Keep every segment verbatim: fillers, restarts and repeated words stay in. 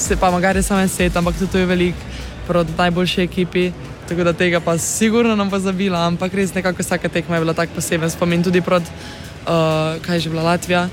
se pa magari samo en set, ampak tudi to je veliko proti najboljši ekipi, tako da tega pa sigurno nam pozabila, ampak res nekako vsaka tekma je bila tak poseben spomin, tudi proti, uh, kaj je že bila Latvija,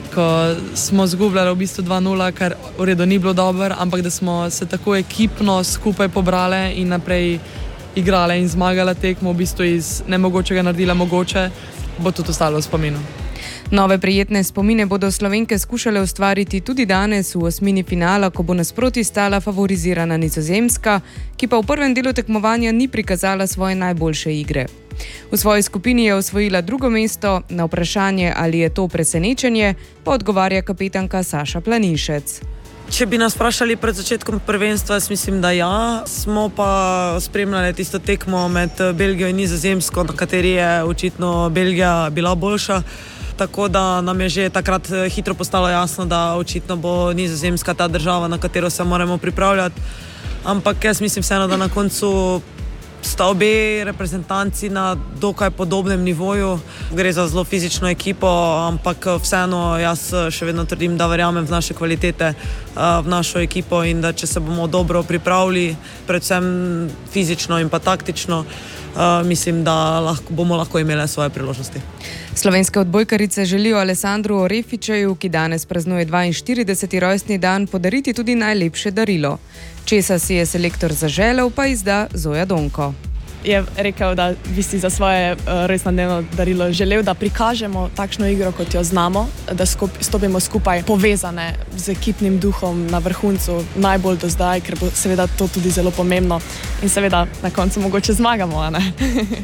ko smo zgubljali v bistvu dva nula, kar v redu ni bilo dobro, ampak da smo se tako ekipno skupaj pobrali in naprej igrali in zmagali tekmo, v bistvu iz nemogočega naredila mogoče, bo tudi ostalo v spominu. Nove prijetne spomine bodo Slovenke skušale ustvariti tudi danes v osmini finala, ko bo nasproti stala favorizirana Nizozemska, ki pa v prvem delu tekmovanja ni prikazala svoje najboljše igre. V svoji skupini je osvojila drugo mesto, na vprašanje, ali je to presenečenje, pa odgovarja kapetanka Saša Planinšec. Če bi nas vprašali pred začetkom prvenstva, jaz mislim, da ja. Smo pa spremljali tisto tekmo med Belgijo in Nizozemsko, na kateri je očitno Belgija bila boljša. Tako da nam je že takrat hitro postalo jasno, da očitno bo Nizozemska ta država, na katero se moramo pripravljati. Ampak jaz mislim vseeno, da na koncu sta obe reprezentanci na dokaj podobnem nivoju. Gre za zelo fizično ekipo, ampak vseeno jaz še vedno trdim, da verjamem v naše kvalitete, v našo ekipo in da če se bomo dobro pripravili, predvsem fizično in pa taktično, mislim, da lahko, bomo lahko imeli svoje priložnosti. Slovenske odbojkarice želijo Alessandru Orefičeju, ki danes praznuje dvainštirideseti rojstni dan, podariti tudi najlepše darilo. Česa si je selektor zaželel, pa izda Zoja Donko. Je rekel, da bi si za svoje uh, rojstnodnevno darilo želel, da prikažemo takšno igro, kot jo znamo, da skup, stopimo skupaj povezane z ekipnim duhom na vrhuncu najbolj do zdaj, ker bo seveda to tudi zelo pomembno in seveda na koncu mogoče zmagamo, a ne?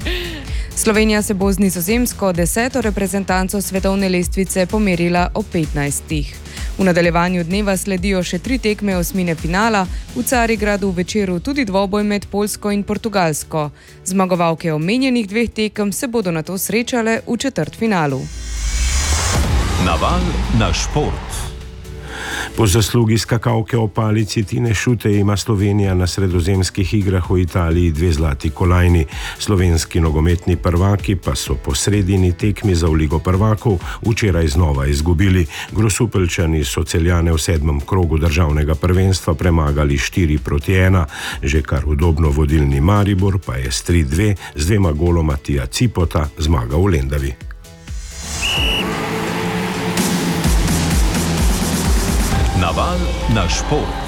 Slovenija se bo z Nizozemsko deseto reprezentanco svetovne lestvice pomerila o petnajstih. V nadaljevanju dneva sledijo še tri tekme osmine finala, v Carigradu v večeru tudi dvoboj med Poljsko in Portugalsko. Zmagovalke omenjenih dveh tekem se bodo nato srečale v četrtfinalu. Naval na šport. Po zaslugi skakalke o palici Tine Šutej ima Slovenija na sredozemskih igrah v Italiji dve zlati kolajni. Slovenski nogometni prvaki pa so po sredini tekmi za v Ligo prvakov včeraj znova izgubili. Grosupeljčani so Celjane v sedmem krogu državnega prvenstva premagali štiri proti ena. Že kar udobno vodilni Maribor pa je s tri dve z dvema goloma Tija Cipota zmagal v Lendavi. Naval na šport.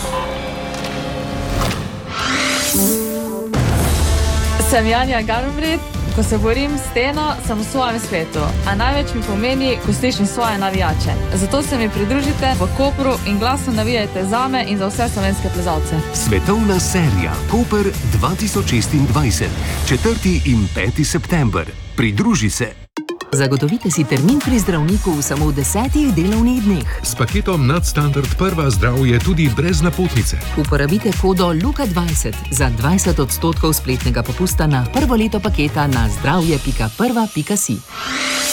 Sem Janja Garnbret, ko se borim s steno, sem v svojem svetu, a največ mi pomeni, ko slišim svoje navijače. Zato se mi pridružite v Kopru in glasno navijajte zame in za vse slovenske plezalce. Svetovna serija Koper dva tisoč šestindvajset, četrti in peti september. Pridruži se. Zagotovite si termin pri zdravniku v samo desetih delovnih dneh. S paketom Nadstandard Prva zdravje tudi brez napotnice. Uporabite kodo Luka dvajset za dvajset odstotkov spletnega popusta na prvo leto paketa na zdravje pika prva pika si.